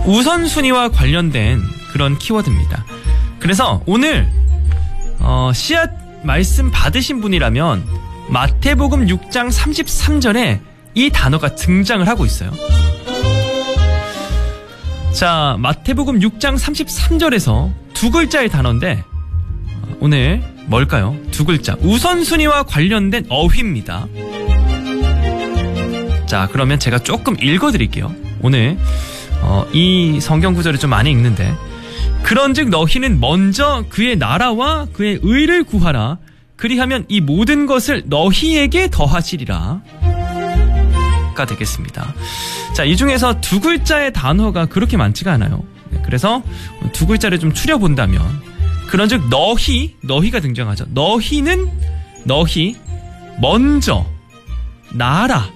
우선순위와 관련된 그런 키워드입니다. 그래서 오늘 씨앗 말씀 받으신 분이라면 마태복음 6장 33절에 이 단어가 등장을 하고 있어요. 자, 마태복음 6장 33절에서 두 글자의 단어인데 오늘 뭘까요? 두 글자. 우선순위와 관련된 어휘입니다. 자, 그러면 제가 조금 읽어드릴게요. 오늘 이 성경 구절을 좀 많이 읽는데, 그런즉 너희는 먼저 그의 나라와 그의 의를 구하라. 그리하면 이 모든 것을 너희에게 더하시리라 가 되겠습니다. 자, 이 중에서 두 글자의 단어가 그렇게 많지가 않아요. 그래서 두 글자를 좀 추려본다면, 그런즉 너희가 등장하죠. 너희 먼저 나라.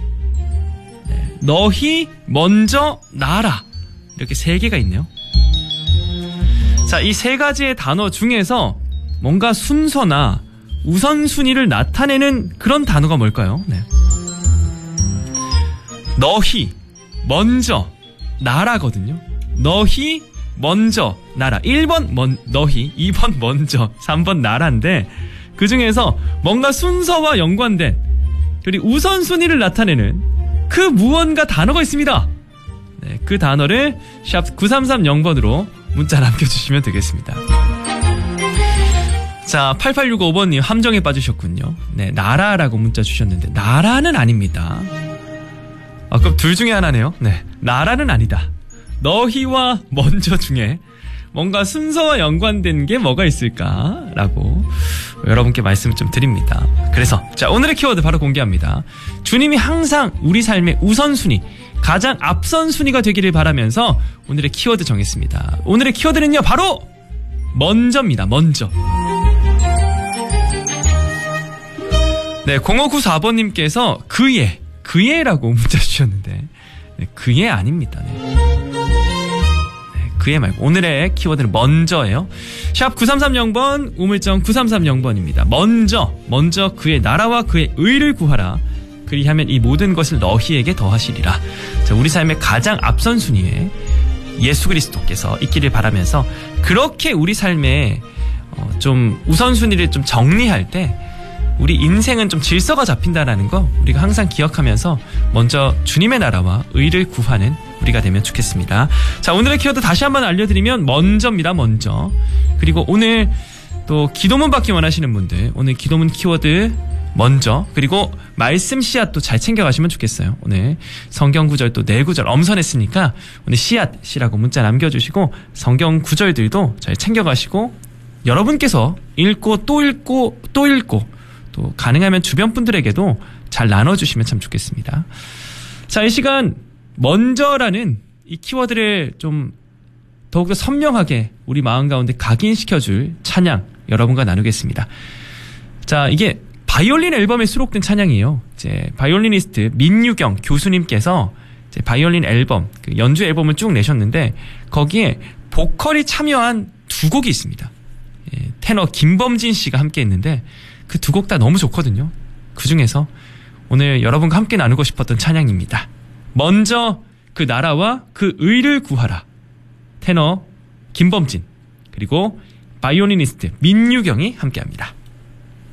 너희 먼저 나라. 이렇게 세 개가 있네요. 자, 이 세 가지의 단어 중에서 뭔가 순서나 우선순위를 나타내는 그런 단어가 뭘까요? 네. 너희 먼저 나라거든요. 너희 먼저 나라. 1번 너희, 2번 먼저, 3번 나라인데, 그 중에서 뭔가 순서와 연관된, 그리고 우선순위를 나타내는 그 무언가 단어가 있습니다. 네, 그 단어를 샵 9330번으로 문자 남겨주시면 되겠습니다. 자, 8865번님 함정에 빠지셨군요. 네, 나라라고 문자 주셨는데 나라는 아닙니다. 그럼 둘 중에 하나네요. 네, 나라는 아니다. 너희와 먼저 중에 뭔가 순서와 연관된 게 뭐가 있을까라고 여러분께 말씀을 좀 드립니다. 그래서 자, 오늘의 키워드 바로 공개합니다. 주님이 항상 우리 삶의 우선순위, 가장 앞선 순위가 되기를 바라면서 오늘의 키워드 정했습니다. 오늘의 키워드는요, 바로 먼저입니다. 먼저. 네, 0594번님께서 그예라고 문자 주셨는데, 네, 그예 아닙니다. 네. 그예 말고 오늘의 키워드는 먼저예요. 샵 9330번, 우물정 9330번입니다. 먼저 그의 나라와 그의 의를 구하라. 그리하면 이 모든 것을 너희에게 더하시리라. 자, 우리 삶의 가장 앞선 순위에 예수 그리스도께서 있기를 바라면서, 그렇게 우리 삶에 좀 우선순위를 좀 정리할 때 우리 인생은 좀 질서가 잡힌다라는 거 우리가 항상 기억하면서 먼저 주님의 나라와 의를 구하는 우리가 되면 좋겠습니다. 자, 오늘의 키워드 다시 한번 알려드리면 먼저입니다. 먼저. 그리고 오늘 또 기도문 받기 원하시는 분들, 오늘 기도문 키워드 먼저, 그리고 말씀 씨앗도 잘 챙겨가시면 좋겠어요. 오늘 성경 구절 또 4구절 엄선했으니까 오늘 씨앗이라고 문자 남겨주시고 성경 구절들도 잘 챙겨가시고, 여러분께서 읽고 또 읽고 또 읽고 또 가능하면 주변 분들에게도 잘 나눠주시면 참 좋겠습니다. 자, 이 시간 먼저라는 이 키워드를 좀 더욱더 선명하게 우리 마음 가운데 각인시켜줄 찬양 여러분과 나누겠습니다. 자, 이게 바이올린 앨범에 수록된 찬양이에요. 이제 바이올리니스트 민유경 교수님께서 이제 바이올린 앨범, 그 연주 앨범을 쭉 내셨는데 거기에 보컬이 참여한 두 곡이 있습니다. 테너 김범진 씨가 함께 했는데 그 두 곡 다 너무 좋거든요. 그 중에서 오늘 여러분과 함께 나누고 싶었던 찬양입니다. 먼저 그 나라와 그 의를 구하라. 테너 김범진, 그리고 바이올리니스트 민유경이 함께합니다.